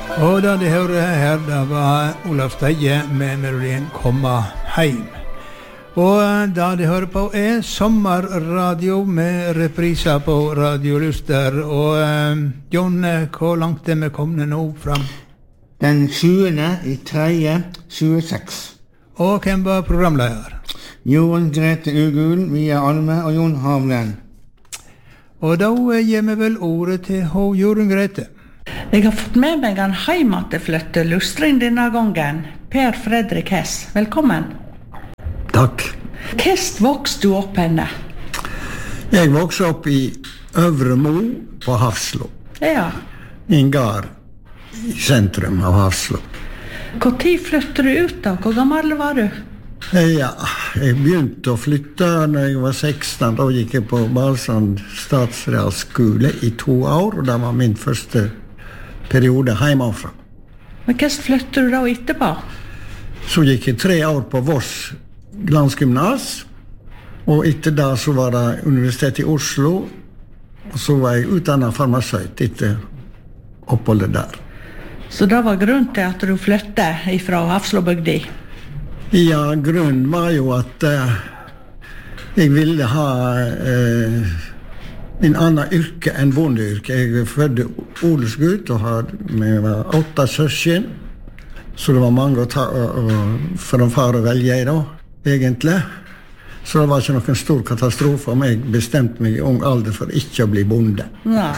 Og da de hører her, det var Olaf Steie med melodien «Komma heim». Og da de hører på sommerradio med repriser på Radio Luster. Og John, hvor langt vi kommet nå fram? Den 20.3.26. Og hvem var programleder? Jon Grete Ugul, Via Alme og Jon Havlen. Og da gir vi vel ordet til Jorunn Grete. Jeg har fått med meg en heimateflytte lustring denne gangen. Per Fredrik Hess, velkommen. Takk. Hvordan vokste du opp henne? Jeg vokste opp i Øvre Mo på Hafslo. Ja. I en gard i sentrum av Hafslo. Hvor tid flyttet du ut da? Hvor gammel var du? Ja, jeg begynte å flytte når jeg var 16. Da gikk jeg på Balsand statsrealskole i 2 år, og det var min første periode hjemmefra. Men hvordan flyttet du da etterpå? Så gikk jeg 3 år på Voss landsgymnas, og etter det så var det Universitetet i Oslo, og så var jeg utdannet farmasøyt etter oppholdet der. Så det var grunnen til at du flyttet fra Hafslobygdi? Ja, grunnen var jo at jeg ville ha en annen yrke enn bondeyrke. Jeg fødte odelsgutt og vi var 8 søsken, så det var mange å ta for en far å velge i da, egentlig. Så det var ikke noen stor katastrofe om jeg bestemte meg i ung alder for ikke å bli bonde. Nei.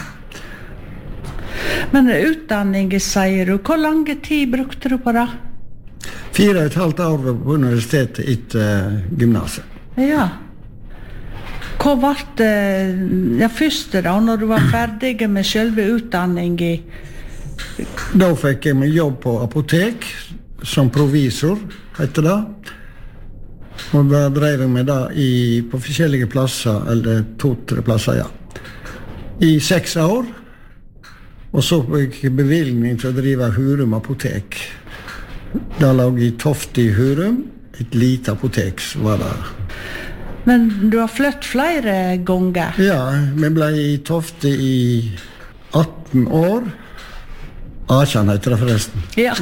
Men utdanning, sier du, hvor lang tid brukte du på det? 4,5 år på universitetet etter gymnaset. Ja. Hva var det første da, når du var ferdig med selve utdanningen? Da fikk jeg meg jobb på apotek, som provisor, heter det. Og da drev jeg med det på forskjellige plasser, eller 2-3 plasser, ja. I 6 år. Og så fikk jeg bevilgning til å drive Hurum apotek. Da lå i Tofte i Hurum, et lite apotek var det. Men du har flyttet flere ganger? Ja, vi ble i Tofte i 18 år. Asjan heter det forresten. Ja.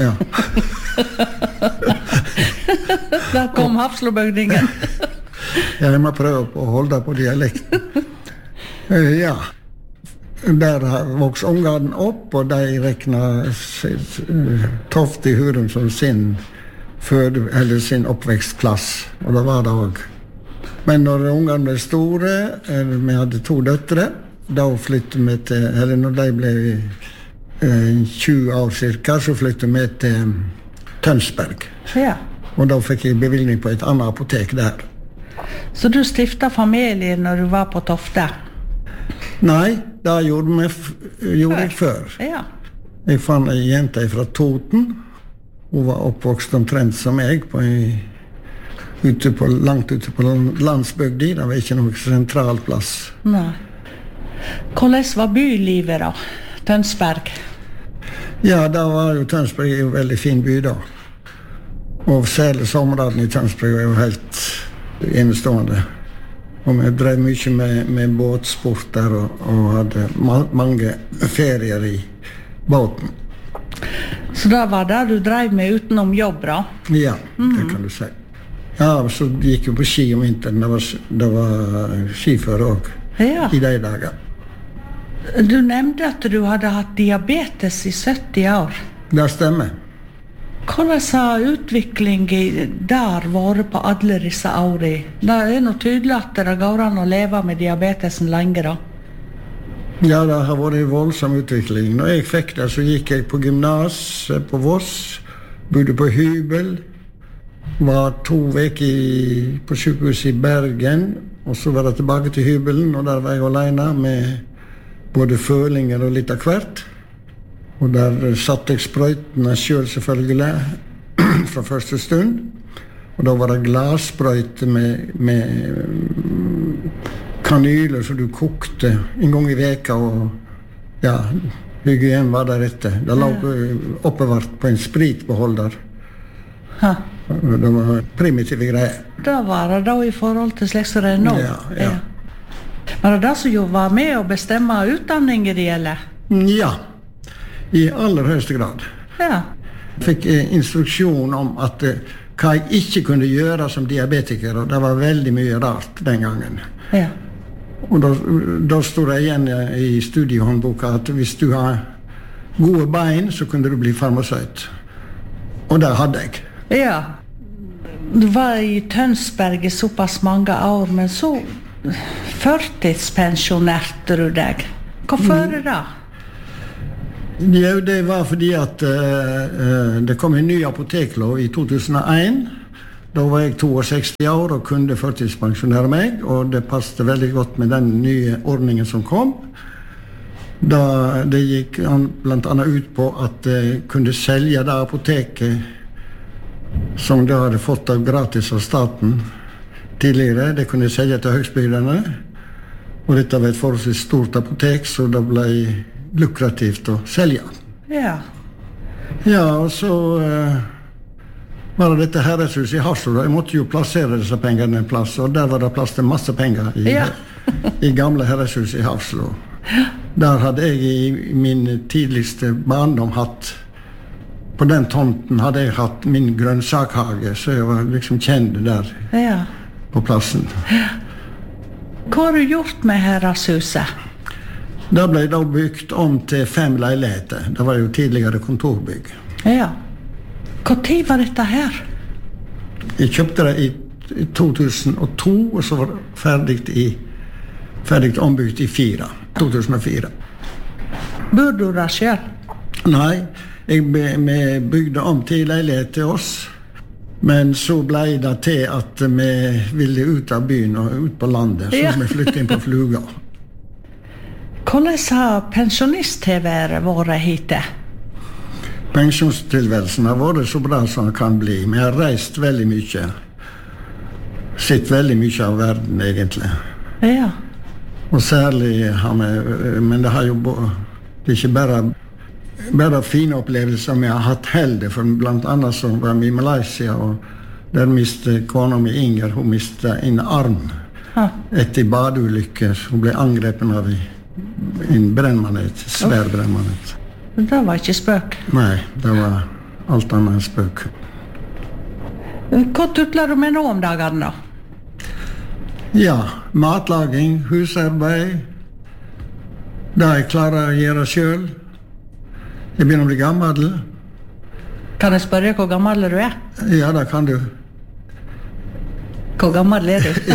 Da kom Hafslobygdingen. Jeg må prøve å holde på dialekten. Ja. Der vokste ungene opp, og de rekna Tofte i Hurum som sin oppvekstplass, og det var det også. Men når ungene ble store, vi hadde 2 døtre, da flyttet vi til, eller når de ble 20 år cirka, så flyttet vi til Tønsberg. Ja. Og da fikk jeg bevilgning på et annet apotek der. Så du stiftet familie når du var på Tofte? Nei, det gjorde jeg før. Ja. Jeg fant en jente fra Toten. Hun var oppvokst omtrent som jeg, langt ute på landsbygdi. Det var ikke noen sentral plass. Nei. Hvordan var bylivet da, Tønsberg? Ja, da var jo Tønsberg en veldig fin by da. Og særlig sommerdagen i Tønsberg var jo helt enestående. Og vi drev mye med båtsport der og hadde mange ferier i båten. Så da var det du drev med utenom jobb da? Ja, det kan du si. Ja, så gikk jeg på ski om vinteren. Det var skiføre også i de dager. Du nevnte at du hadde hatt diabetes i 70 år. Det stemmer. Hvordan har utviklingen der vært på alle disse årene? Det er noe tydelig at det går an å leve med diabetesen lenge da. Ja, det har vært en voldsom utvikling. Når jeg fikk det, så gikk jeg på gymnas på Voss, bodde på hybel, var 2 uker på sykehuset i Bergen, og så var jeg tilbake til hybelen, og der var jeg alene med både følinger og litt av hvert. Og der satte jeg sprøytene selv selvfølgelig fra første stund. Og da var det glassprøyte med kanyler som du kokte en gang i veka, og ja, hygien var der etter. Det lå oppbevart på en spritbeholder. Det var primitive greier. Da var det da i forhold til slik som det er nå? Ja. Var det som jo var med å bestemme utdanninger det gjelder? Ja. I aller høyeste grad. Ja. Jeg fikk instruksjon om at hva jeg ikke kunne gjøre som diabetiker, og det var veldig mye rart den gangen. Ja. Og da stod det igjen i studiehåndboka at hvis du har gode bein, så kunne du bli farmasøyt. Og det hadde jeg. Ja. Du var i Tønsberg i såpass mange år, men så førtidspensjonerte du deg. Hvorfor det da? Ja, det var fordi at det kom en ny apoteklov i 2001. Da var jeg 62 år og kunne førtidspensjonere meg, og det passet veldig godt med den nye ordningen som kom. Da det gikk blant annet ut på at jeg kunne selge det apoteket som det hadde fått av gratis av staten tidligere. Det kunne jeg selge til høgstbygdene, og dette var et forholdsvis stort apotek, så det ble lukrativt å selge. Ja. Ja, og så var det dette herreshuset i Haslo. Jeg måtte jo plassere disse pengene en plass, og der var det plass til masse penger i gamle herreshuset i Haslo. Der hadde jeg i min tidligste barndom hatt, på den tomten hadde jeg hatt min grønnsakshage, så jeg var liksom kjent der på plassen. Hva har du gjort med herreshuset? Det ble da bygd om til 5 leiligheter. Det var jo tidligere kontorbygg. Ja. Hva tid var dette her? Jeg kjøpte det i 2002, og så var det ferdig ombygd i 2004. Bor du da selv? Nei, vi bygde om til leilighet til oss, men så ble det til at vi ville ut av byen og ut på landet, så vi flyttet inn på Fluga. Hvordan har pensjonist-TV-ere vært hittil? Pensjonstilværelsen har vært så bra som den kan bli. Vi har reist veldig mye. Sett veldig mye av verden, egentlig. Ja. Og særlig har vi, men det har jo det er ikke bare fine opplevelser vi har hatt heller, for blant annet så var vi i Malaysia, og der mistet kona mi Inger, hun mistet en arm etter badeulykker. Hun ble angrepen av en brennmanet, svær brennmanet. Det var ikke spøk? Nei, det var alt annet enn spøk. Hva tutler du med nå om dagene da? Ja, matlaging, husarbeid, det jeg klarer å gjøre selv. Jeg begynner å bli gammel. Kan jeg spørre hvor gammel du er? Ja, det kan du. Hvor gammel er du?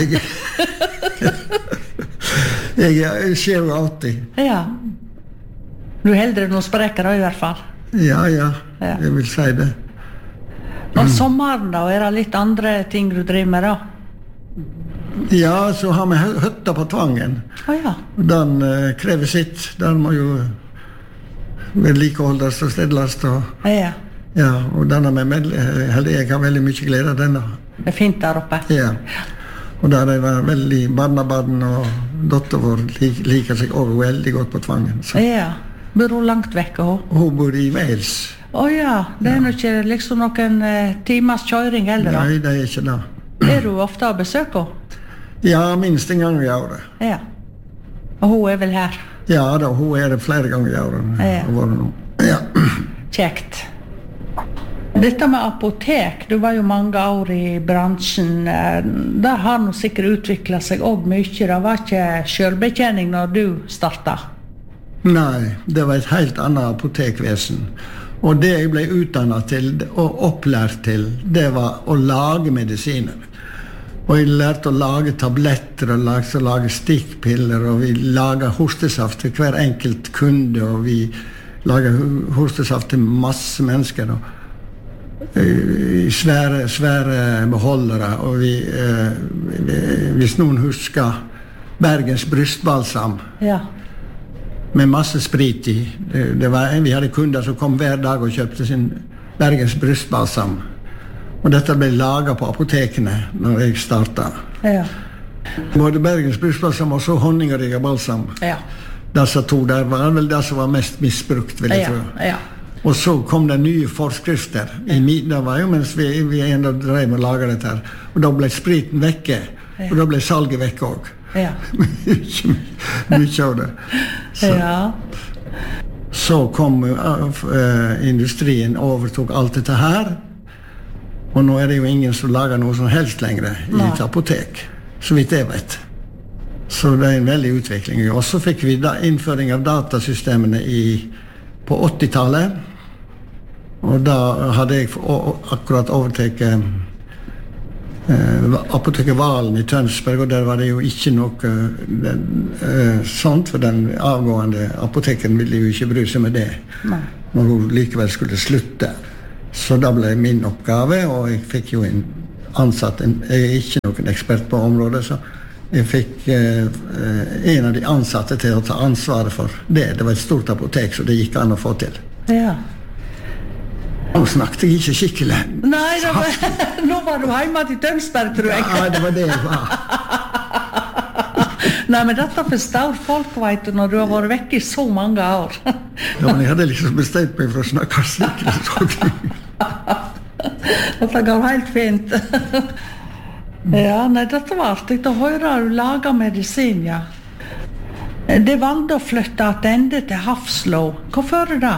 Jeg er 87. Ja. Du er heldre noen sprekker da, i hvert fall. Ja, jeg vil si det. Og sommeren da, er det litt andre ting du driver med da? Ja, så har vi høtta på Tvangen. Ja. Den krever sitt. Den må jo vedlikeholdes og stedles. Ja, og denne jeg har veldig mye glede av denne. Det er fint der oppe. Ja, og der er det veldig barnebarn, og datter vår liker seg også veldig godt på Tvangen. Så. Ja, bor hun langt vekk? Hun bor i Wales. Ja, det er nok ikke liksom noen timers kjøring heller da? Nei, det er ikke det. Er du ofte å besøke henne? Ja, minst en gang i året. Ja, og hun er vel her? Ja, da, hun er det flere ganger i året. Ja. Kjekt. Dette med apotek, du var jo mange år i bransjen, det har nå sikkert utviklet seg også mye, det var ikke selvbetjening når du startet? Nei, det var et helt annet apotekvesen. Og det jeg ble utdannet til og opplært til, det var å lage medisiner. Og jeg lærte å lage tabletter, og lage stikkpiller, og vi laget hostesaft til hver enkelt kunde, og vi laget hostesaft til masse mennesker, i svære beholdere, og hvis noen husker Bergens brystbalsam, med masse sprit i. Vi hadde kunder som kom hver dag og kjøpte sin Bergens brystbalsam. Og dette ble laget på apotekene når jeg startet. Ja. Både Bergens brystbalsam og så honningerige balsam. Ja. Disse to der var vel det som var mest misbrukt, vil jeg tro. Ja. Og så kom det nye forskrifter. Det var jo mens vi enda drev med å lage dette her. Og da ble spriten vekke. Ja. Og da ble salget vekke også. Ja. Mye av det. Så. Ja. Så kom industrien og overtok alt dette her. Og nå det jo ingen som lager noe som helst lenger i et apotek, så vidt jeg vet. Så det en veldig utvikling. Og så fikk vi innføring av datasystemene på 80-tallet. Og da hadde jeg akkurat overtaket apoteket Valen i Tønsberg, og der var det jo ikke noe sånt, for den avgående apoteken ville jo ikke bry seg med det. Nei. Når hun likevel skulle slutte. Så da ble min oppgave, og jeg fikk jo en ansatt, jeg ikke noen ekspert på området, så jeg fikk en av de ansatte til å ta ansvaret for det. Det var et stort apotek, så det gikk an å få til. Ja. Nå snakket jeg ikke skikkelig. Nei, nå var du hjemme til Tønsberg, tror jeg. Ja, det var det jeg var. Nei, men dette forstår folk, vet du, når du har vært vekk i så mange år. Ja, men jeg hadde liksom bestemt meg for å snakke skikkelig. Dette går helt fint. Ja, nei, dette var artig å høre du lager medisin, ja. Det valgte å flytte tilbake til Hafslo. Hvorfor det?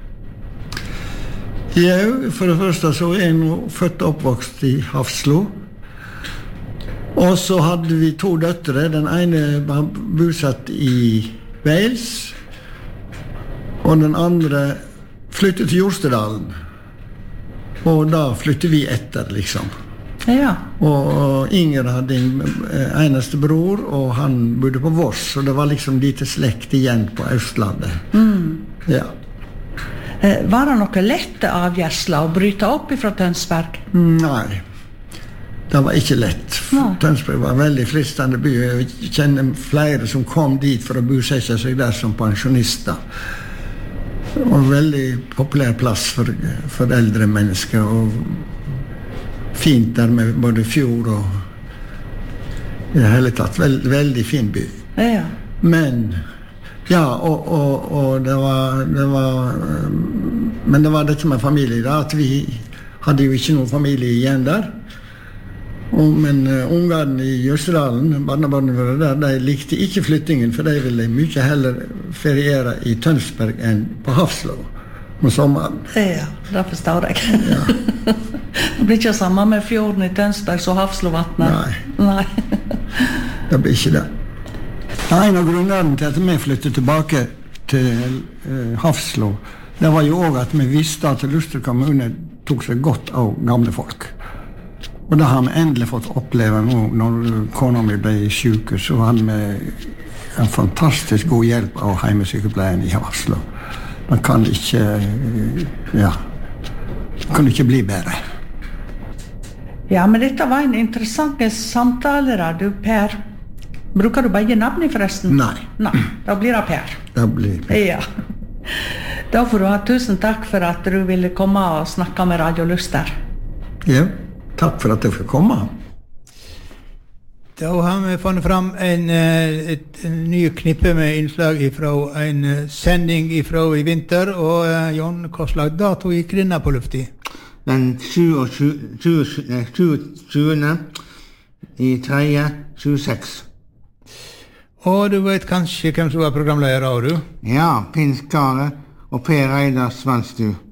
Ja, for det første så jeg nå født og oppvokst i Hafslo. Og så hadde vi 2 døtre. Den ene var bosatt i Wales, og den andre flyttet til Jostedalen. Og da flyttet vi etter, liksom. Ja. Og Inger hadde en eneste bror, og han bodde på Voss, og det var liksom lite slekt igjen på Østlandet. Ja. Var det noe lette avgjørsler å bryte opp fra Tønsberg? Nei, det var ikke lett. Tønsberg var en veldig fristende by. Jeg kjenner flere som kom dit for å bosette seg der som pensjonister. Og en veldig populær plass for eldre mennesker, og fint der med både fjord og i det hele tatt. Veldig fin by. Ja. Men ja, og det var men det var dette med familie da, at vi hadde jo ikke noen familie igjen der. Men ungene i Jøssedalen, barnebarnet der, de likte ikke flyttingen, for de ville mye heller feriere i Tønsberg enn på Hafslo om sommeren. Ja, det forstår jeg. Ja. Det blir ikke samme med fjorden i Tønsberg som Hafslovatnet. Nei. Det blir ikke det. En av grunnene til at vi flyttet tilbake til Hafslo, det var jo også at vi visste at Luster kommune tok seg godt av gamle folk. Og det har vi endelig fått oppleve nå. Når kona mi ble syk, så hadde vi en fantastisk god hjelp av heimesykepleien i Hafslo. Man kan ikke bli bedre. Ja, men dette var en interessant samtale da, du Per. Bruker du begge navn forresten? Nei. Da blir det Per. Det blir Per. Ja. Da får du ha tusen takk for at du ville komme og snakke med Radio Luster. Ja, takk for at jeg fikk komme. Da har vi funnet fram et ny knippe med innslag fra en sending fra i vinter, og Jon, hva slags dato gikk denne på lufti? Den 20. i 3.26. Og du vet kanskje hvem som var programleder av du? Ja, Pinn Skare og Per Reidar Svansdu.